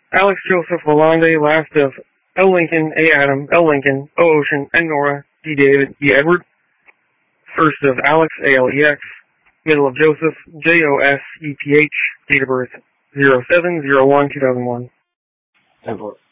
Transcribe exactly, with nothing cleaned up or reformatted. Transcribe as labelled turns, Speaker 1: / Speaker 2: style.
Speaker 1: Alex Joseph Lalonde, last of L. Lincoln, A. Adam, L. Lincoln, O. Ocean, N. Nora, D. David, E. Edward. First of Alex, A. L. E. X. Middle of Joseph, J. O. S. E. P. H. Date of birth, zero seven zero one two thousand one.
Speaker 2: ten four.